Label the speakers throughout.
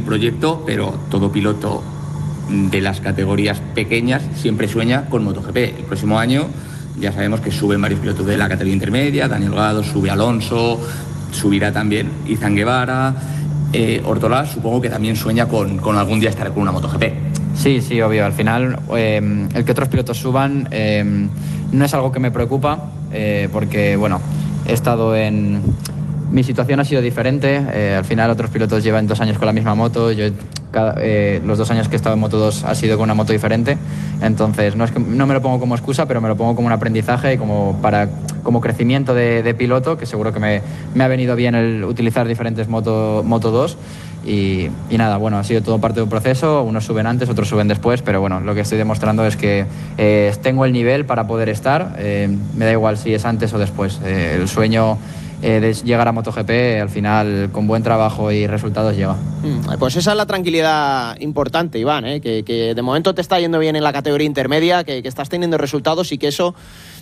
Speaker 1: proyecto, pero todo piloto de las categorías pequeñas siempre sueña con MotoGP. El próximo año ya sabemos que suben varios pilotos de la categoría intermedia, Daniel Gado, sube Alonso, subirá también Izan Guevara, Ortolá supongo que también sueña con algún día estar con una MotoGP.
Speaker 2: Sí, obvio. Al final, el que otros pilotos suban no es algo que me preocupa, porque, bueno, he estado en... Mi situación ha sido diferente. Al final, otros pilotos llevan 2 años con la misma moto. Yo, los 2 años que he estado en Moto 2 ha sido con una moto diferente. Entonces, no me lo pongo como excusa, pero me lo pongo como un aprendizaje y como crecimiento de piloto, que seguro que me ha venido bien el utilizar diferentes Moto 2. Y nada, bueno, ha sido todo parte de un proceso. Unos suben antes, otros suben después, pero bueno, lo que estoy demostrando es que tengo el nivel para poder estar. Me da igual si es antes o después. El sueño de llegar a MotoGP, al final, con buen trabajo y resultados llega.
Speaker 3: Pues esa es la tranquilidad importante, Iván, que de momento te está yendo bien en la categoría intermedia, que estás teniendo resultados y que eso...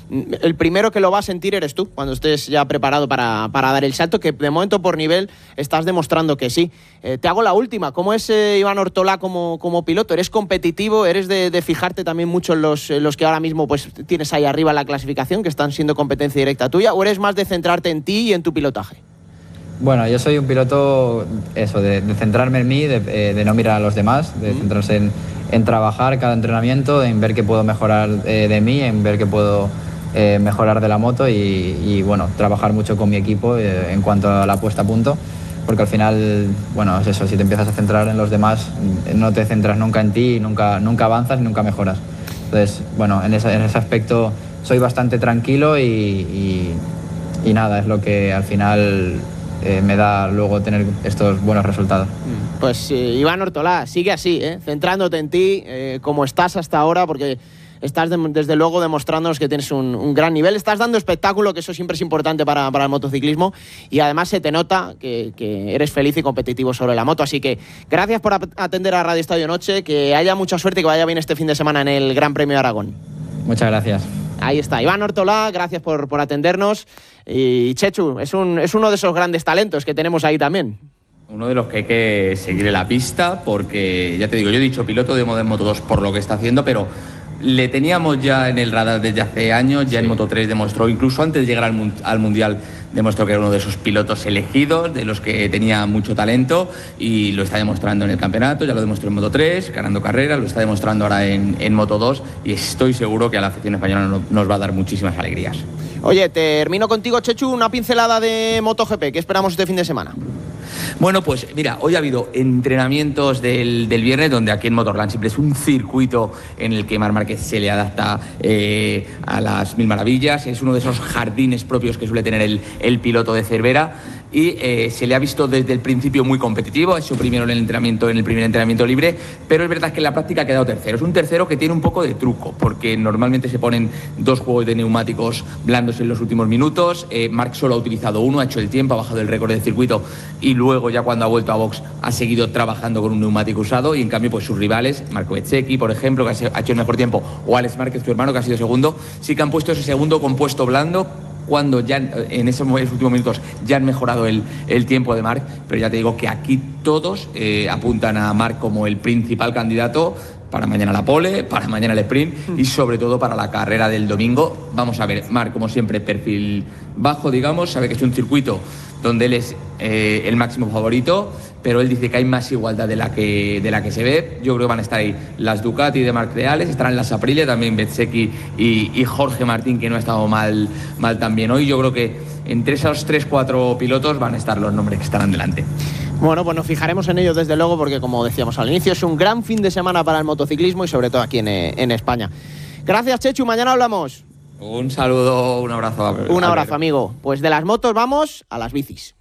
Speaker 3: El primero que lo va a sentir eres tú, cuando estés ya preparado para dar el salto, que de momento por nivel estás demostrando que sí. Te hago la última. ¿Cómo es Iván Ortolá como piloto? ¿Eres competitivo? ¿Eres de fijarte también mucho en los que ahora mismo pues tienes ahí arriba en la clasificación, que están siendo competencia directa tuya? ¿O eres más de centrarte en ti y en tu pilotaje?
Speaker 2: Bueno, yo soy un piloto de centrarme en mí, de no mirar a los demás, de centrarse en trabajar cada entrenamiento, en ver qué puedo mejorar de mí, en ver qué puedo... mejorar de la moto y bueno, trabajar mucho con mi equipo en cuanto a la puesta a punto, porque al final, bueno, es eso, si te empiezas a centrar en los demás, no te centras nunca en ti, nunca avanzas y nunca mejoras. Entonces, bueno, en ese aspecto soy bastante tranquilo y nada, es lo que al final me da luego tener estos buenos resultados.
Speaker 3: Pues Iván Ortolá, sigue así, centrándote en ti, como estás hasta ahora, porque estás desde luego demostrándonos que tienes un gran nivel, estás dando espectáculo, que eso siempre es importante para el motociclismo, y además se te nota que eres feliz y competitivo sobre la moto. Así que gracias por atender a Radio Estadio Noche, que haya mucha suerte y que vaya bien este fin de semana en el Gran Premio de Aragón.
Speaker 2: Muchas gracias.
Speaker 3: Ahí está, Iván Ortolá, gracias por atendernos. Y Chechu, es uno de esos grandes talentos que tenemos ahí también.
Speaker 1: Uno de los que hay que seguir en la pista, porque ya te digo, yo he dicho piloto de Moto 2 por lo que está haciendo, pero le teníamos ya en el radar desde hace años, ya en Moto 3 demostró, incluso antes de llegar al Mundial, demostró que era uno de esos pilotos elegidos, de los que tenía mucho talento, y lo está demostrando en el campeonato, ya lo demostró en Moto 3, ganando carreras, lo está demostrando ahora en Moto 2, y estoy seguro que a la afición española nos va a dar muchísimas alegrías.
Speaker 3: Oye, termino contigo, Chechu, una pincelada de MotoGP, ¿qué esperamos este fin de semana?
Speaker 1: Bueno, pues mira, hoy ha habido entrenamientos del viernes, donde aquí en Motorland siempre es un circuito en el que Marc Márquez se le adapta a las mil maravillas. Es uno de esos jardines propios que suele tener el piloto de Cervera, y se le ha visto desde el principio muy competitivo. Ha hecho primero en el primer entrenamiento libre, pero es verdad que en la práctica ha quedado tercero. Es un tercero que tiene un poco de truco, porque normalmente se ponen 2 juegos de neumáticos blandos en los últimos minutos. Marc solo ha utilizado uno, ha hecho el tiempo, ha bajado el récord del circuito, y luego ya cuando ha vuelto a box ha seguido trabajando con un neumático usado. Y en cambio pues sus rivales, Marco Bezzecchi por ejemplo, que ha hecho el mejor tiempo, o Alex Márquez, su hermano, que ha sido segundo, sí que han puesto ese segundo compuesto blando, cuando ya en esos últimos minutos ya han mejorado el tiempo de Marc. Pero ya te digo que aquí todos apuntan a Marc como el principal candidato para mañana la pole, para mañana el sprint y sobre todo para la carrera del domingo. Vamos a ver, Marc, como siempre, perfil bajo, digamos, sabe que es un circuito donde él es el máximo favorito, pero él dice que hay más igualdad de la que se ve. Yo creo que van a estar ahí las Ducati de Marc Reales, estarán las Aprilia, también Bezzecchi y Jorge Martín, que no ha estado mal también hoy. Yo creo que entre esos 3-4 pilotos van a estar los nombres que estarán delante.
Speaker 3: Bueno, pues nos fijaremos en ello desde luego, porque como decíamos al inicio, es un gran fin de semana para el motociclismo y sobre todo aquí en España. Gracias, Chechu, mañana hablamos.
Speaker 1: Un saludo, un abrazo.
Speaker 3: Un abrazo, amigo. Pues de las motos vamos a las bicis.